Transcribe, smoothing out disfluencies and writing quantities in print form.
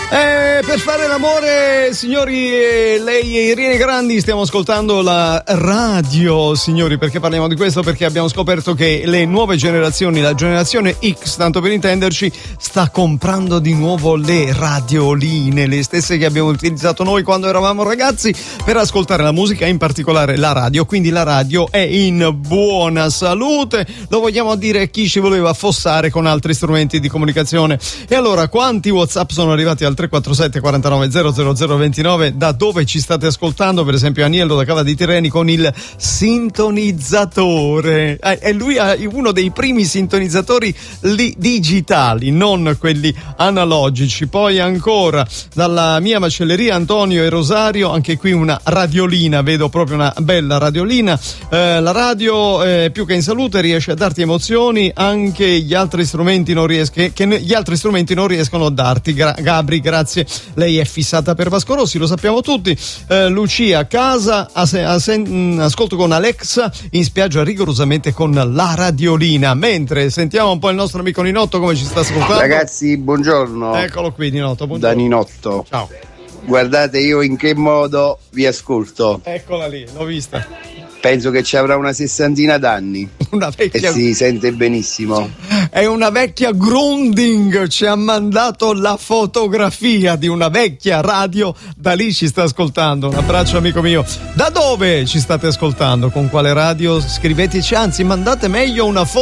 Per fare l'amore, signori, lei e Irene Grandi, stiamo ascoltando la radio, signori. Perché parliamo di questo? Perché abbiamo scoperto che le nuove generazioni, la generazione X, tanto per intenderci, sta comprando di nuovo le radioline, le stesse che abbiamo utilizzato noi quando eravamo ragazzi per ascoltare la musica, in particolare la radio. Quindi la radio è in buona salute, lo vogliamo dire chi ci voleva affossare con altri strumenti di comunicazione. E allora, quanti WhatsApp sono arrivati al 347 49 000 29, da dove ci state ascoltando? Per esempio Aniello da Cava di Tirreni con il sintonizzatore, e lui ha uno dei primi sintonizzatori digitali, non quelli analogici. Poi ancora dalla mia macelleria Antonio e Rosario, anche qui una radiolina, vedo proprio una bella radiolina. La radio più che in salute riesce a darti emozioni, anche gli altri strumenti non gli altri strumenti non riescono a darti. Gabri, grazie, lei è fissata per Vasco Rossi, lo sappiamo tutti. Lucia, a casa, ascolto con Alexa, in spiaggia rigorosamente con la radiolina. Mentre sentiamo un po' il nostro amico Ninotto come ci sta ascoltando. Ragazzi, buongiorno. Eccolo qui Ninotto, buongiorno. Da Ninotto. Ciao. Guardate io in che modo vi ascolto. Eccola lì, l'ho vista. Penso che ci avrà una 60 d'anni. Una vecchia... E si sente benissimo. È una vecchia Grunding, ci ha mandato la fotografia di una vecchia radio, da lì ci sta ascoltando. Un abbraccio amico mio. Da dove ci state ascoltando? Con quale radio? Scriveteci, anzi mandate meglio una foto